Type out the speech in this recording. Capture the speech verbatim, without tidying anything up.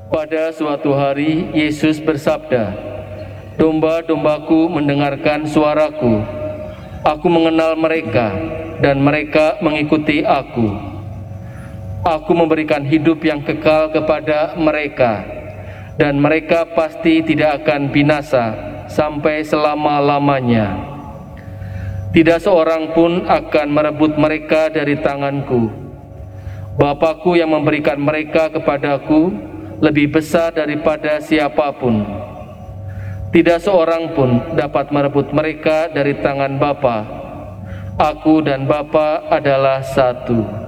Pada suatu hari Yesus bersabda, "Domba-dombaku mendengarkan suaraku. Aku mengenal mereka dan mereka mengikuti aku. Aku memberikan hidup yang kekal kepada mereka, dan mereka pasti tidak akan binasa sampai selama-lamanya. Tidak seorang pun akan merebut mereka dari tanganku. Bapa-Ku yang memberikan mereka kepadaku lebih besar daripada siapapun. Tidak seorang pun dapat merebut mereka dari tangan Bapa. Aku dan Bapa adalah satu."